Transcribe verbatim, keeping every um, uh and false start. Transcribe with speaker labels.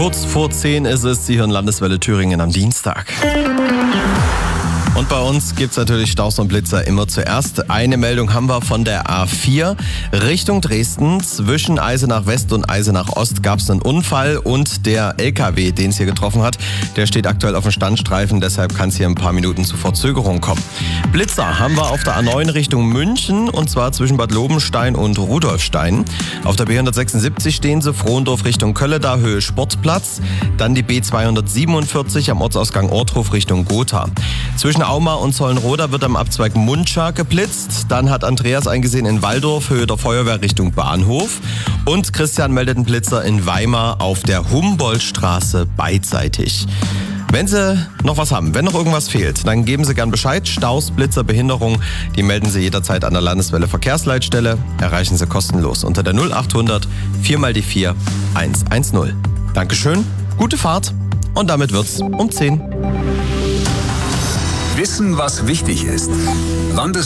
Speaker 1: Kurz vor zehn ist es, Sie hören Landeswelle Thüringen am Dienstag. Und bei uns gibt es natürlich Staus und Blitzer immer zuerst. Eine Meldung haben wir von der A vier Richtung Dresden. Zwischen Eisenach West und Eisenach Ost gab es einen Unfall und der L K W, den es hier getroffen hat, der steht aktuell auf dem Standstreifen. Deshalb kann es hier ein paar Minuten zu Verzögerung kommen. Blitzer haben wir auf der A neun Richtung München und zwar zwischen Bad Lobenstein und Rudolfstein. Auf der B hundertsechsundsiebzig stehen sie Frohndorf Richtung Kölledar, Höhe Sportplatz. Dann die B zweihundertsiebenundvierzig am Ortsausgang Orthof Richtung Gotha. Zwischen Auma und Zollenroda wird am Abzweig Mundscha geblitzt. Dann hat Andreas eingesehen in Walldorf, Höhe der Feuerwehr Richtung Bahnhof. Und Christian meldet einen Blitzer in Weimar auf der Humboldtstraße beidseitig. Wenn Sie noch was haben, wenn noch irgendwas fehlt, dann geben Sie gern Bescheid. Staus, Blitzer, Behinderung, die melden Sie jederzeit an der Landeswelle Verkehrsleitstelle. Erreichen Sie kostenlos unter der null achthundert vier mal die vier eins eins null. Dankeschön, gute Fahrt und damit wird's um zehn.
Speaker 2: Wissen, was wichtig ist. Landes